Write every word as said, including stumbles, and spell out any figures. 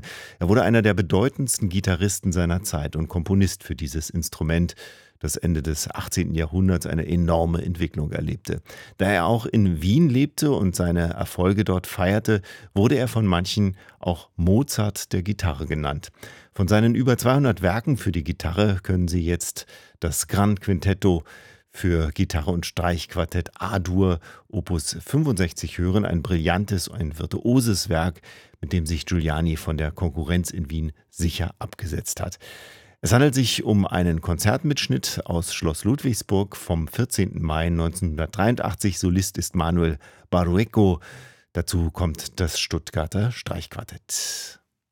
Er wurde einer der bedeutendsten Gitarristen seiner Zeit und Komponist für dieses Instrument, das Ende des achtzehnten. Jahrhunderts eine enorme Entwicklung erlebte. Da er auch in Wien lebte und seine Erfolge dort feierte, wurde er von manchen auch Mozart der Gitarre genannt. Von seinen über zweihundert Werken für die Gitarre können Sie jetzt das Gran Quintetto für Gitarre und Streichquartett A-Dur Opus fünfundsechzig hören, ein brillantes, ein virtuoses Werk, mit dem sich Giuliani von der Konkurrenz in Wien sicher abgesetzt hat. Es handelt sich um einen Konzertmitschnitt aus Schloss Ludwigsburg vom vierzehnten Mai neunzehnhundertdreiundachtzig. Solist ist Manuel Barrueco. Dazu kommt das Stuttgarter Streichquartett.